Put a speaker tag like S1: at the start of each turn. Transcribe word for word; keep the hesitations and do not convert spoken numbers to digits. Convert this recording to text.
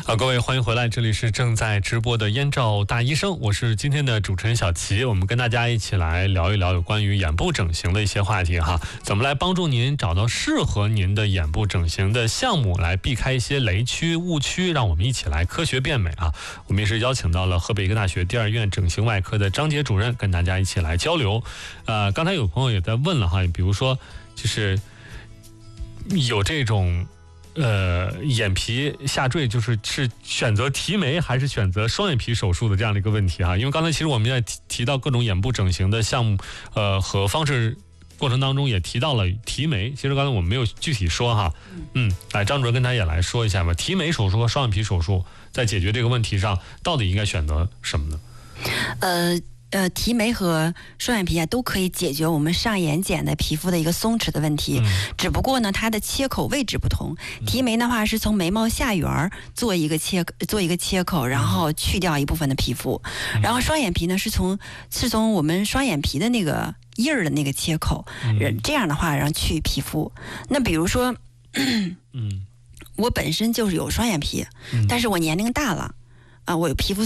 S1: 好，各位欢迎回来，这里是正在直播的燕赵大医生，我是今天的主持人小齐，我们跟大家一起来聊一聊有关于眼部整形的一些话题哈，怎么来帮助您找到适合您的眼部整形的项目，来避开一些雷区误区，让我们一起来科学变美啊。我们也是邀请到了河北医科大学第二院整形外科的张杰主任，跟大家一起来交流。呃，刚才有朋友也在问了哈，比如说就是有这种呃，眼皮下坠，就是是选择提眉还是选择双眼皮手术的这样的一个问题啊？因为刚才其实我们在提提到各种眼部整形的项目，呃和方式过程当中也提到了提眉。其实刚才我们没有具体说哈，嗯，来张主任跟大家也来说一下吧。提眉手术和双眼皮手术在解决这个问题上，到底应该选择什么呢？
S2: 呃。呃，提眉和双眼皮啊，都可以解决我们上眼睑的皮肤的一个松弛的问题，嗯、只不过呢，它的切口位置不同。提眉的话是从眉毛下缘做一个切做一个切口，然后去掉一部分的皮肤，嗯、然后双眼皮呢是从是从我们双眼皮的那个印儿的那个切口，嗯、这样的话让去皮肤。那比如说，嗯，我本身就是有双眼皮，嗯、但是我年龄大了啊，我有皮肤